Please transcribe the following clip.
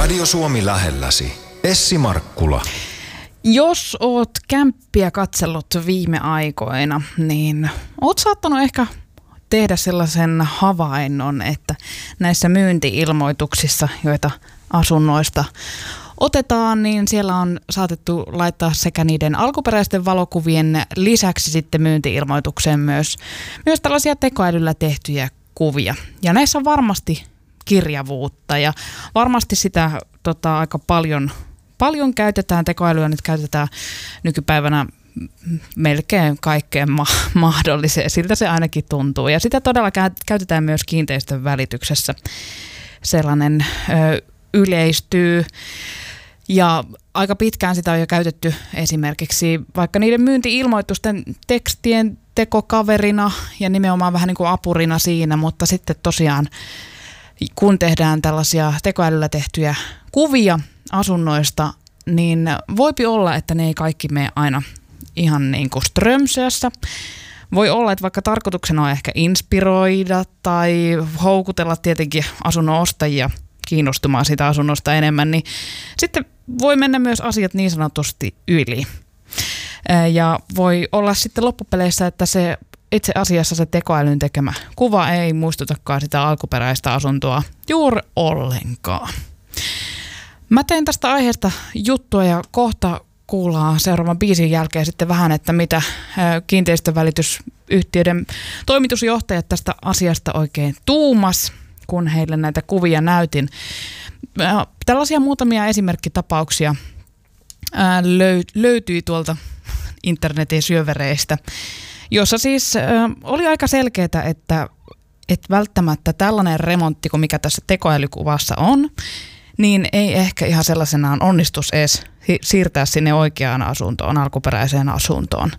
Radio Suomi lähelläsi. Essi Markkula. Jos oot kämppiä katsellut viime aikoina, niin oot saattanut ehkä tehdä sellaisen havainnon, että näissä myynti-ilmoituksissa, joita asunnoista otetaan, niin siellä on saatettu laittaa sekä niiden alkuperäisten valokuvien lisäksi sitten myynti-ilmoitukseen myös tällaisia tekoälyllä tehtyjä kuvia. Ja näissä on varmasti kirjavuutta ja varmasti sitä aika paljon käytetään, tekoälyä nyt käytetään nykypäivänä melkein kaikkeen mahdolliseen, siltä se ainakin tuntuu. Ja sitä todella käytetään myös kiinteistön välityksessä. Sellainen yleistyy ja aika pitkään sitä on jo käytetty esimerkiksi vaikka niiden myynti-ilmoitusten tekstien tekokaverina ja nimenomaan vähän niin kuin apurina siinä, mutta sitten tosiaan kun tehdään tällaisia tekoälyllä tehtyjä kuvia asunnoista, niin voipi olla, että ne ei kaikki mene aina ihan niin kuin strömsössä. Voi olla, että vaikka tarkoituksena on ehkä inspiroida tai houkutella tietenkin asunnon ostajia kiinnostumaan siitä asunnosta enemmän, niin sitten voi mennä myös asiat niin sanotusti yli. Ja voi olla sitten loppupeleissä, että se itse asiassa se tekoälyn tekemä kuva ei muistutakaan sitä alkuperäistä asuntoa juuri ollenkaan. Mä tein tästä aiheesta juttua ja kohta kuullaan seuraavan biisin jälkeen sitten vähän, että mitä kiinteistövälitysyhtiöiden toimitusjohtajat tästä asiasta oikein tuumas, kun heille näitä kuvia näytin. Tällaisia muutamia esimerkkitapauksia löytyi tuolta internetin syövereistä, jossa siis oli aika selkeää, että välttämättä tällainen remontti kuin mikä tässä tekoälykuvassa on, niin ei ehkä ihan sellaisenaan onnistus edes siirtää sinne oikeaan asuntoon, alkuperäiseen asuntoon.